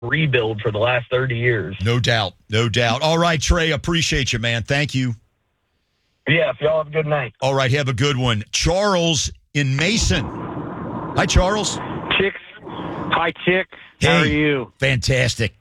rebuild for the last 30 years. No doubt. No doubt. All right, Trey, appreciate you, man. Thank you. Yeah, y'all have a good night. All right, have a good one. Charles in Mason. Hi, Charles. Chicks. Hi, Chick. Hey, how are you? Fantastic.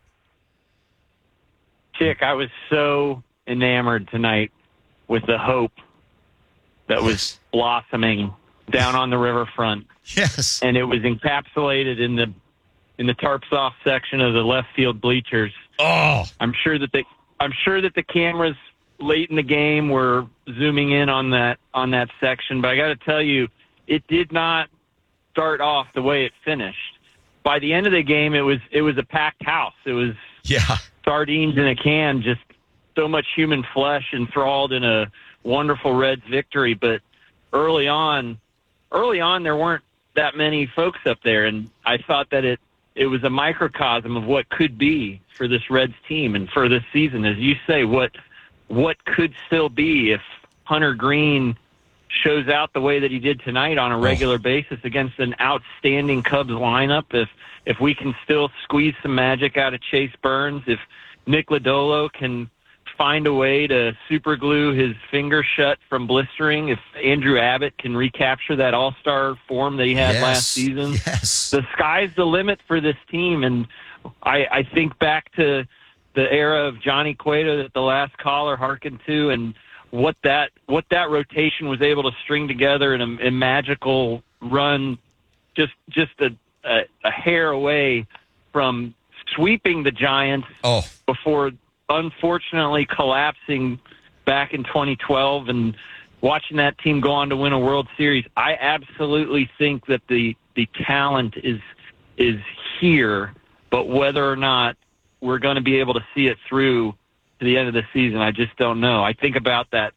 Chick, I was so enamored tonight with the hope that was blossoming down on the riverfront. Yes. And it was encapsulated in the tarps off section of the left field bleachers. Oh. I'm sure that the cameras late in the game were zooming in on that section, but I got to tell you, it did not start off the way it finished. By the end of the game, it was a packed house. It was sardines in a can, just so much human flesh enthralled in a wonderful Reds victory. But early on, there weren't that many folks up there, and I thought that it was a microcosm of what could be for this Reds team and for this season. As you say, what could still be if Hunter Green shows out the way that he did tonight on a regular basis against an outstanding Cubs lineup, if we can still squeeze some magic out of Chase Burns, if Nick Lodolo can find a way to super glue his finger shut from blistering, if Andrew Abbott can recapture that all-star form that he had last season, the sky's the limit for this team. And I think back to the era of Johnny Cueto that the last caller hearkened to, and what that rotation was able to string together in a magical run, just a hair away from sweeping the Giants before unfortunately collapsing back in 2012 and watching that team go on to win a World Series. I absolutely think that the talent is here, but whether or not we're going to be able to see it through to the end of the season, I just don't know. I think about that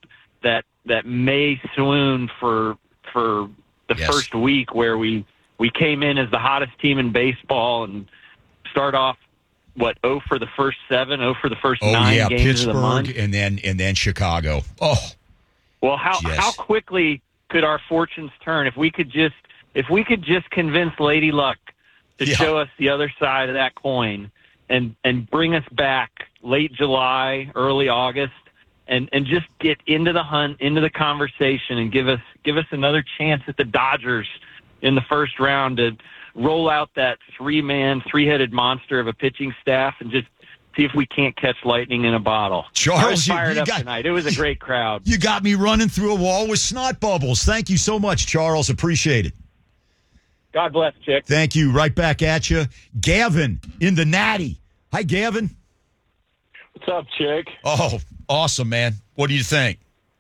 May swoon for the first week where we came in as the hottest team in baseball and start off 0 for the first 7, 0 for the first 9 games Pittsburgh, of the month, and then Chicago. Oh, well, how quickly could our fortunes turn if we could just convince Lady Luck to show us the other side of that coin and bring us back late July, early August, and just get into the hunt, into the conversation, and give us another chance at the Dodgers in the first round to roll out that three-headed monster of a pitching staff and just see if we can't catch lightning in a bottle. Charles, I was fired up tonight. It was a great crowd. You got me running through a wall with snot bubbles. Thank you so much, Charles. Appreciate it. God bless, Chick. Thank you. Right back at you. Gavin in the Natty. Hi, Gavin. What's up, Chick? Oh, awesome, man. What do you think?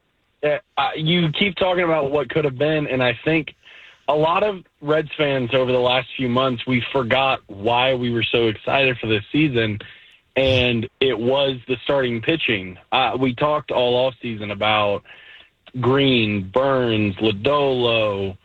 You keep talking about what could have been, and I think a lot of Reds fans over the last few months, we forgot why we were so excited for this season, and it was the starting pitching. We talked all offseason about Green, Burns, Lodolo,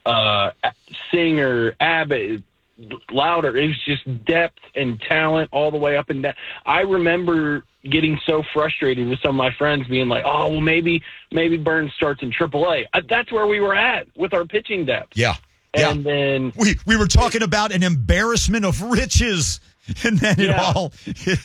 Singer, Abbott, Louder. It was just depth and talent all the way up and down. I remember getting so frustrated with some of my friends being like, oh, well, maybe Burns starts in AAA. That's where we were at with our pitching depth. Yeah. And then we were talking about an embarrassment of riches, and then it all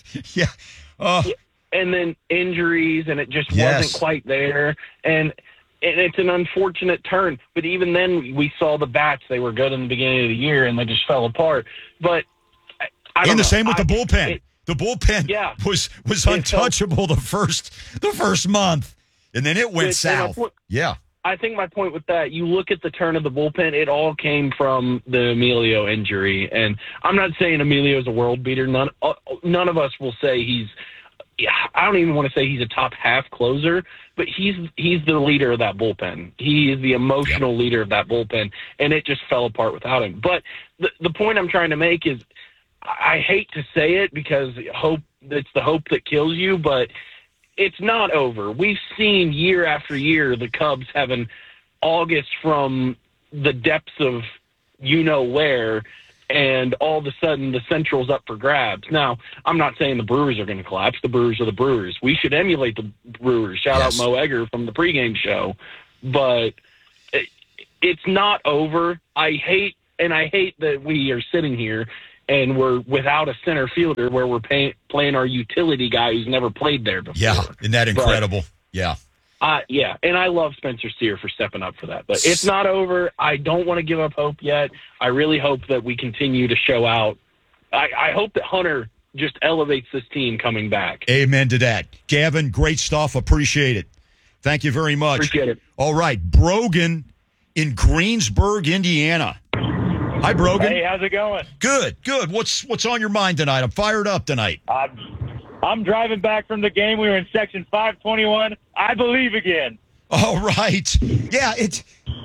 and then injuries, and it just wasn't quite there. And it's an unfortunate turn. But even then, we saw the bats. They were good in the beginning of the year, and they just fell apart. But I don't know. Same with the bullpen. The bullpen was untouchable the first month, and then it went south. I think my point with that, you look at the turn of the bullpen, it all came from the Emilio injury. And I'm not saying Emilio's a world beater. None of us will say I don't even want to say he's a top half closer, but he's the leader of that bullpen. He is the emotional leader of that bullpen, and it just fell apart without him. But the point I'm trying to make is, I hate to say it because it's the hope that kills you, but it's not over. We've seen year after year the Cubs having August from the depths of you-know-where, and all of a sudden the Central's up for grabs. Now, I'm not saying the Brewers are going to collapse. The Brewers are the Brewers. We should emulate the Brewers. Shout out Mo Egger from the pregame show. But it's not over. I hate that we are sitting here and we're without a center fielder where we're playing our utility guy who's never played there before. Yeah, isn't that incredible? Yeah. Yeah, and I love Spencer Steer for stepping up for that. But it's not over. I don't want to give up hope yet. I really hope that we continue to show out. I hope that Hunter just elevates this team coming back. Amen to that. Gavin, great stuff. Appreciate it. Thank you very much. Appreciate it. All right, Brogan in Greensburg, Indiana. Hi, Brogan. Hey, how's it going? Good. What's on your mind tonight? I'm fired up tonight. I'm driving back from the game. We were in section 521. I believe again. All right. Yeah, it's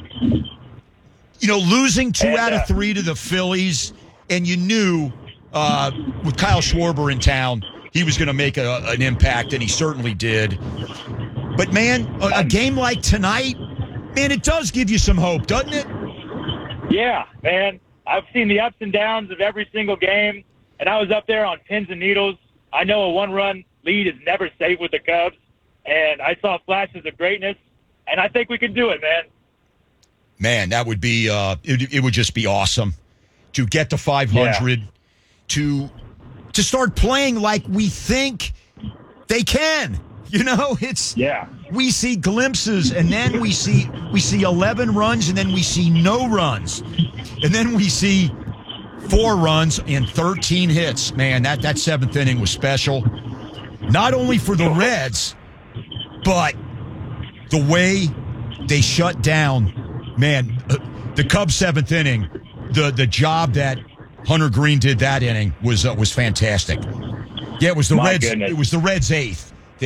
losing 2 out of 3 to the Phillies, and you knew with Kyle Schwarber in town, he was going to make an impact, and he certainly did. But, man, a game like tonight, man, it does give you some hope, doesn't it? Yeah, man. I've seen the ups and downs of every single game, and I was up there on pins and needles. I know a one-run lead is never safe with the Cubs, and I saw flashes of greatness, and I think we can do it, man. Man, that would be it would just be awesome to get to 500, to start playing like we think they can. We see glimpses, and then we see 11 runs, and then we see no runs, and then we see 4 runs and 13 hits. Man, that 7th inning was special. Not only for the Reds, but the way they shut down, man, the Cubs' 7th inning, the job that Hunter Green did that inning was fantastic. Yeah, it was the Reds. Goodness. It was the Reds' 8th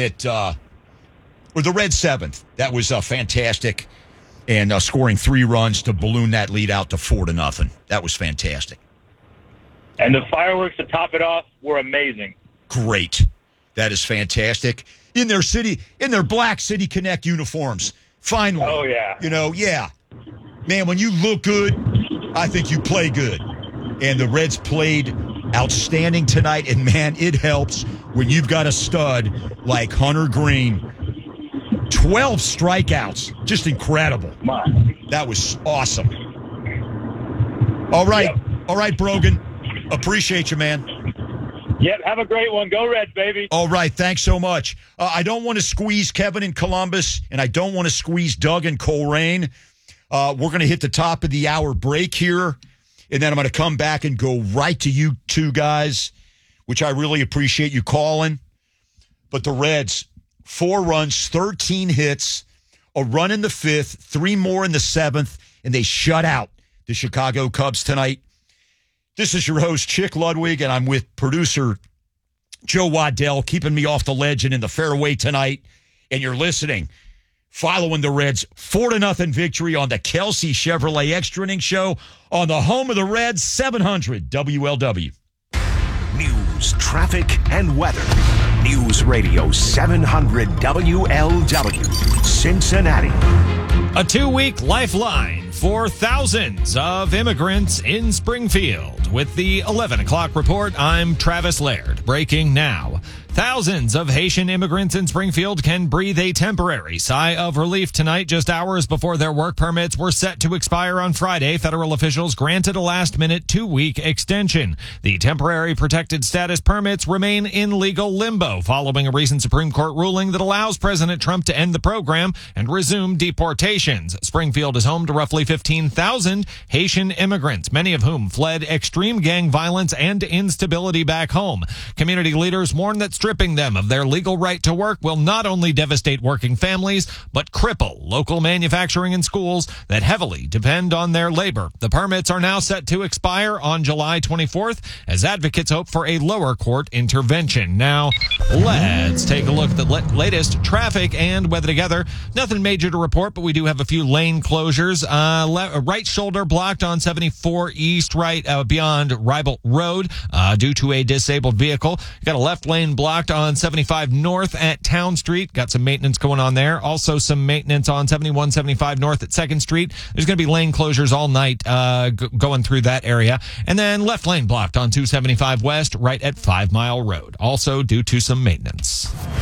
or the Reds' 7th. That was fantastic, and scoring 3 runs to balloon that lead out to 4-0. That was fantastic. And the fireworks to top it off were amazing. Great. That is fantastic. In their black City Connect uniforms. Finally. Oh, yeah. Yeah. Man, when you look good, I think you play good. And the Reds played outstanding tonight. And, man, it helps when you've got a stud like Hunter Green. 12 strikeouts. Just incredible. That was awesome. All right. Yep. All right, Brogan. Appreciate you, man. Yep, have a great one. Go Reds, baby. All right, thanks so much. I don't want to squeeze Kevin in Columbus, and I don't want to squeeze Doug in Coleraine. We're going to hit the top of the hour break here, and then I'm going to come back and go right to you two guys, which I really appreciate you calling. But the Reds, 4 runs, 13 hits, a run in the 5th, 3 more in the 7th, and they shut out the Chicago Cubs tonight. This is your host, Chick Ludwig, and I'm with producer Joe Waddell, keeping me off the ledge and in the fairway tonight. And you're listening, following the Reds' 4-0 victory on the Kelsey Chevrolet Extra Inning Show on the home of the Reds, 700 WLW. News, traffic, and weather. News Radio 700 WLW, Cincinnati. A 2-week lifeline for thousands of immigrants in Springfield. With the 11 o'clock report, I'm Travis Laird. Breaking now. Thousands of Haitian immigrants in Springfield can breathe a temporary sigh of relief tonight, just hours before their work permits were set to expire on Friday. Federal officials granted a last-minute 2-week extension. The temporary protected status permits remain in legal limbo following a recent Supreme Court ruling that allows President Trump to end the program and resume deportations. Springfield is home to roughly 15,000 Haitian immigrants, many of whom fled extreme gang violence and instability back home. Community leaders warn that stripping them of their legal right to work will not only devastate working families, but cripple local manufacturing and schools that heavily depend on their labor. The permits are now set to expire on July 24th as advocates hope for a lower court intervention. Now, let's take a look at the latest traffic and weather together. Nothing major to report, but we do have a few lane closures. Right shoulder blocked on 74 East, right beyond Ribble Road due to a disabled vehicle. Got a left lane blocked on 75 North at Town Street. Got some maintenance going on there. Also some maintenance on 71-75 North at 2nd Street. There's going to be lane closures all night going through that area. And then left lane blocked on 275 West right at 5 Mile Road. Also due to some maintenance.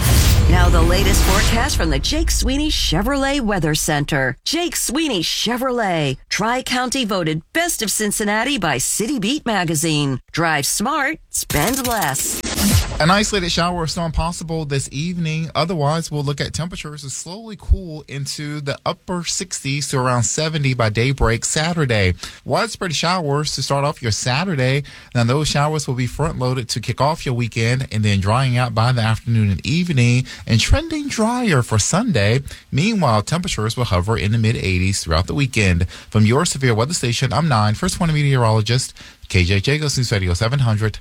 Now the latest forecast from the Jake Sweeney Chevrolet Weather Center. Jake Sweeney Chevrolet. Tri-County voted Best of Cincinnati by City Beat magazine. Drive smart, spend less. An isolated shower is still possible this evening. Otherwise, we'll look at temperatures to slowly cool into the upper 60s to around 70 by daybreak Saturday. Widespread showers to start off your Saturday. Now, those showers will be front-loaded to kick off your weekend and then drying out by the afternoon and evening and trending drier for Sunday. Meanwhile, temperatures will hover in the mid-80s throughout the weekend. From your severe weather station, I'm 9, First Point Meteorologist, KJ Jacobs, News Radio 700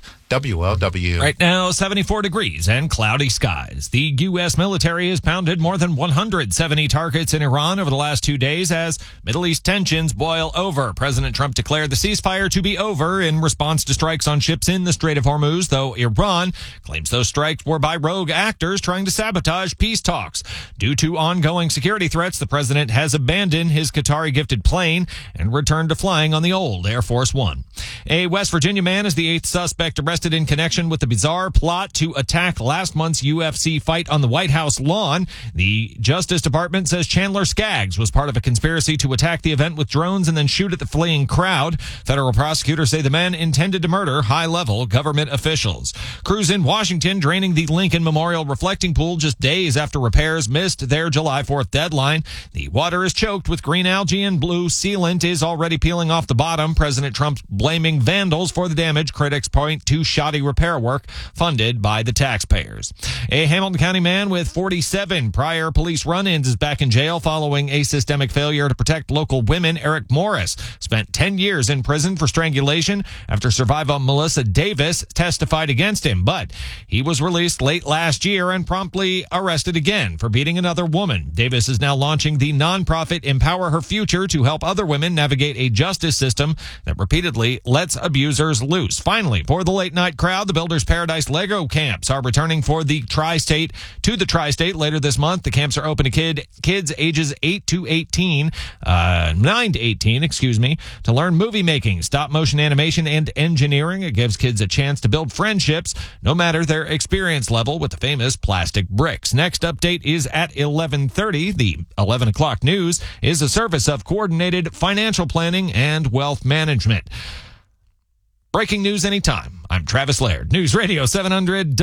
WLW. Right now, 74 degrees and cloudy skies. The U.S. military has pounded more than 170 targets in Iran over the last 2 days as Middle East tensions boil over. President Trump declared the ceasefire to be over in response to strikes on ships in the Strait of Hormuz, though Iran claims those strikes were by rogue actors trying to sabotage peace talks. Due to ongoing security threats, the president has abandoned his Qatari-gifted plane and returned to flying on the old Air Force One. A West Virginia man is the 8th suspect arrested in connection with the bizarre plot to attack last month's UFC fight on the White House lawn. The Justice Department says Chandler Skaggs was part of a conspiracy to attack the event with drones and then shoot at the fleeing crowd. Federal prosecutors say the men intended to murder high-level government officials. Crews in Washington draining the Lincoln Memorial reflecting pool just days after repairs missed their July 4th deadline. The water is choked with green algae and blue sealant is already peeling off the bottom. President Trump blaming vandals for the damage. Critics point to shoddy repair work funded by the taxpayers. A Hamilton County man with 47 prior police run-ins is back in jail following a systemic failure to protect local women. Eric Morris spent 10 years in prison for strangulation after survivor Melissa Davis testified against him, but he was released late last year and promptly arrested again for beating another woman. Davis is now launching the nonprofit Empower Her Future to help other women navigate a justice system that repeatedly lets abusers loose. Finally, for the late night crowd, the Builders Paradise Lego camps are returning to the tri-state later this month. The camps are open to kids ages 9 to 18, to learn movie making, stop motion animation, and engineering. It gives kids a chance to build friendships, no matter their experience level, with the famous plastic bricks. Next update is at 11:30. The 11 o'clock news is a service of Coordinated Financial Planning and Wealth Management. Breaking news anytime. I'm Travis Laird, News Radio 700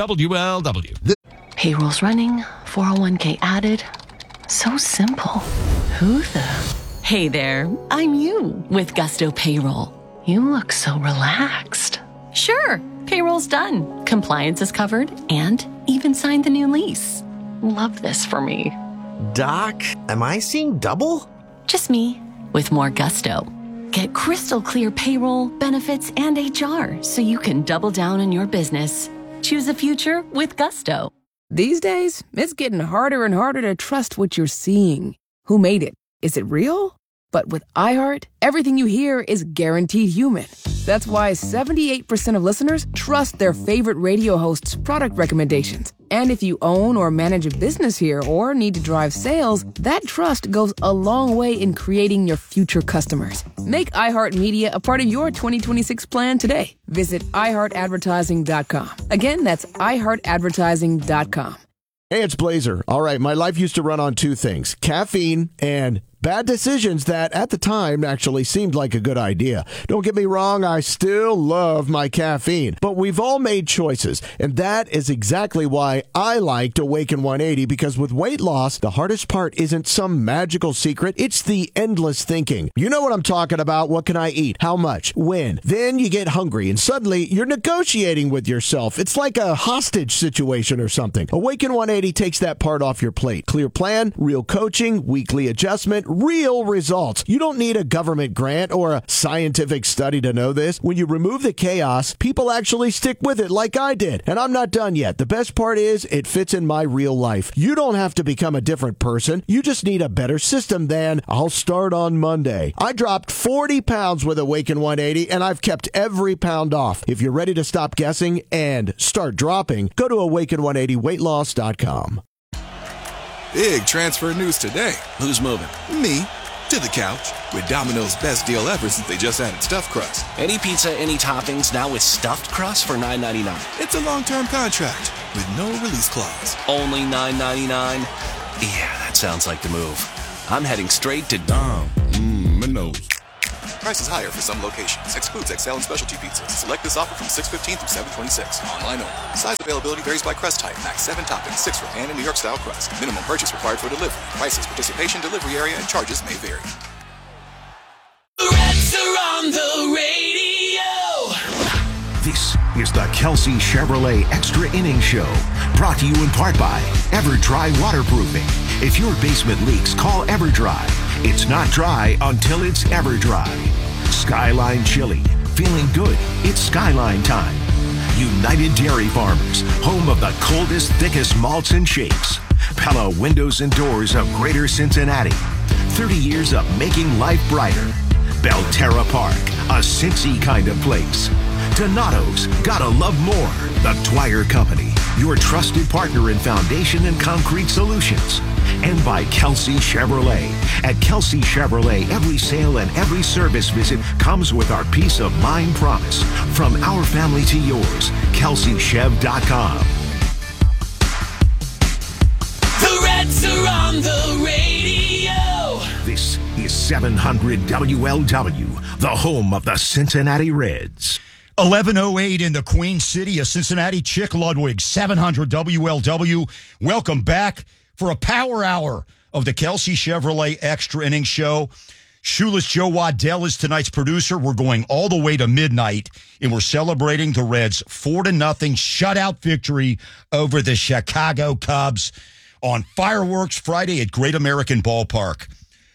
WLW. Payroll's running, 401k added. So simple. Who the? Hey there, I'm you with Gusto Payroll. You look so relaxed. Sure, payroll's done. Compliance is covered and even signed the new lease. Love this for me. Doc, am I seeing double? Just me with more gusto. Get crystal clear payroll, benefits, and HR so you can double down on your business. Choose a future with Gusto. These days, it's getting harder and harder to trust what you're seeing. Who made it? Is it real? But with iHeart, everything you hear is guaranteed human. That's why 78% of listeners trust their favorite radio hosts' product recommendations. And if you own or manage a business here or need to drive sales, that trust goes a long way in creating your future customers. Make iHeartMedia a part of your 2026 plan today. Visit iHeartAdvertising.com. Again, that's iHeartAdvertising.com. Hey, it's Blazer. All right, my life used to run on two things: caffeine and bad decisions that at the time actually seemed like a good idea. Don't get me wrong, I still love my caffeine, but we've all made choices, and that is exactly why I liked Awaken 180, because with weight loss, the hardest part isn't some magical secret, it's the endless thinking. You know what I'm talking about. What can I eat? How much? When? Then you get hungry, and suddenly you're negotiating with yourself. It's like a hostage situation or something. Awaken 180 takes that part off your plate. Clear plan, real coaching, weekly adjustment, real results. You don't need a government grant or a scientific study to know this. When you remove the chaos, people actually stick with it like I did. And I'm not done yet. The best part is it fits in my real life. You don't have to become a different person. You just need a better system than I'll start on Monday. I dropped 40 pounds with Awaken 180 and I've kept every pound off. If you're ready to stop guessing and start dropping, go to awaken180weightloss.com. Big transfer news today. Who's moving? Me. To the couch. With Domino's best deal ever since they just added stuffed crust. Any pizza, any toppings, now with stuffed crust for $9.99. It's a long-term contract. with no release clause. Only $9.99? Yeah, that sounds like the move. I'm heading straight to Minos. Prices higher for some locations. Excludes XL and specialty pizzas. Select this offer from 6/15 through 7/26. Online only. Size availability varies by crust type. Max 7 toppings, 6 for pan and New York style crust. Minimum purchase required for delivery. Prices, participation, delivery area, and charges may vary. The Reds are on the radio. This is the Kelsey Chevrolet Extra Innings Show, brought to you in part by EverDry Waterproofing. If your basement leaks, call EverDry. It's not dry until it's EverDry. Skyline Chili. Feeling good? It's Skyline time. United Dairy Farmers, home of the coldest, thickest malts and shakes. Pella Windows and Doors of Greater Cincinnati. 30 years of making life brighter. Belterra Park, a Cincy kind of place. Donato's, gotta love more. The Dwyer Company, your trusted partner in foundation and concrete solutions. And by Kelsey Chevrolet. At Kelsey Chevrolet, every sale and every service visit comes with our peace of mind promise. From our family to yours, KelseyChev.com. The Reds are on the radio. This is 700 WLW, the home of the Cincinnati Reds. 11:08 in the Queen City of Cincinnati. Chick Ludwig, 700 WLW. Welcome back for a power hour of the Kelsey Chevrolet Extra Innings Show. Shoeless Joe Waddell is tonight's producer. We're going all the way to midnight, and we're celebrating the Reds' 4-0 shutout victory over the Chicago Cubs on Fireworks Friday at Great American Ballpark.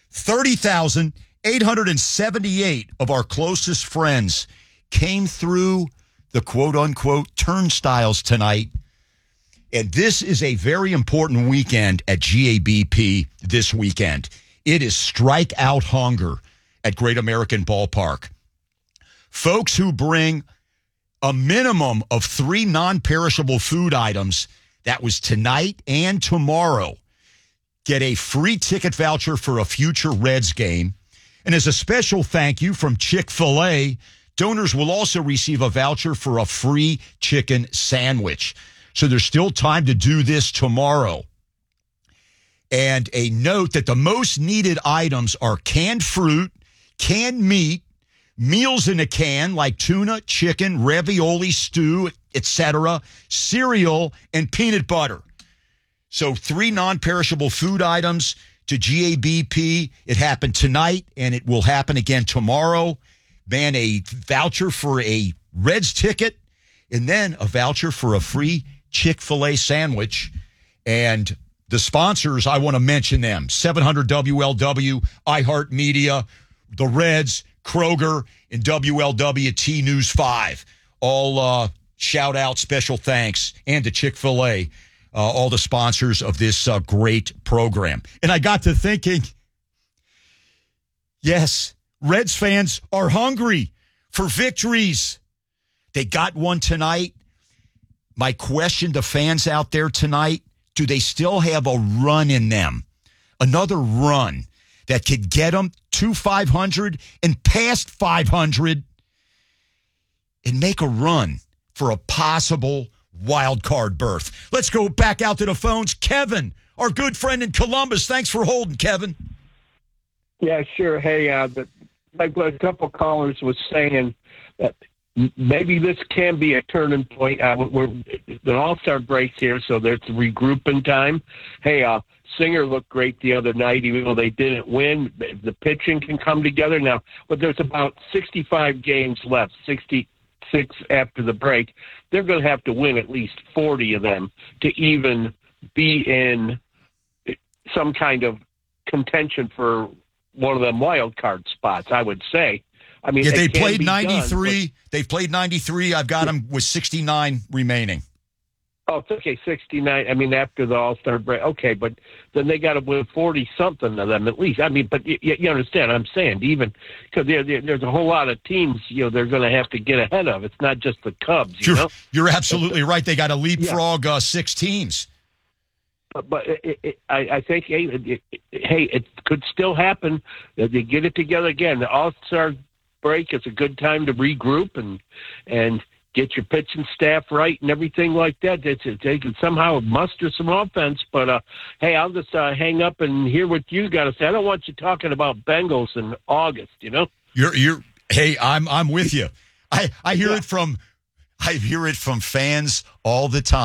30,878 of our closest friends came through the quote-unquote turnstiles tonight. And this is a very important weekend at GABP this weekend. It is strikeout hunger at Great American Ballpark. Folks who bring a minimum of 3 non-perishable food items, that was tonight and tomorrow, get a free ticket voucher for a future Reds game. And as a special thank you from Chick-fil-A, donors will also receive a voucher for a free chicken sandwich. So there's still time to do this tomorrow. And a note that the most needed items are canned fruit, canned meat, meals in a can like tuna, chicken, ravioli, stew, etc., cereal, and peanut butter. So 3 non-perishable food items to GABP. It happened tonight, and it will happen again tomorrow. Man, a voucher for a Reds ticket, and then a voucher for a free Chick-fil-A sandwich. And the sponsors, I want to mention them. 700 WLW, iHeartMedia, the Reds, Kroger, and WLWT News 5. All shout out, special thanks, and to Chick-fil-A, all the sponsors of this great program. And I got to thinking, yes, Reds fans are hungry for victories. They got one tonight. My question to fans out there tonight, do they still have a run in them? Another run that could get them to 500 and past 500 and make a run for a possible wild card berth. Let's go back out to the phones. Kevin, our good friend in Columbus. Thanks for holding, Kevin. Yeah, sure. Hey, like what a couple callers was saying, that maybe this can be a turning point. We're the All-Star break here, so there's regrouping time. Hey, Singer looked great the other night, even though they didn't win. The pitching can come together now, but there's about 65 games left, 66 after the break. They're going to have to win at least 40 of them to even be in some kind of contention for one of them wild card spots, I would say. I mean, yeah, they played 93. They've played 93. I've got them with 69 remaining. Oh, it's okay, 69. I mean, after the All-Star break. Okay, but then they got to win 40-something of them at least. I mean, but you understand what I'm saying, even because there's a whole lot of teams, they're going to have to get ahead of. It's not just the Cubs, You're absolutely right. They got to leapfrog 6 teams. But I think, hey, it could still happen. They get it together again. The All-Star break is a good time to regroup and get your pitching staff right and everything like that. They can somehow muster some offense. But, hey, I'll just hang up and hear what you got to say. I don't want you talking about Bengals in August, you know? Hey, I'm with you. I hear it from fans all the time.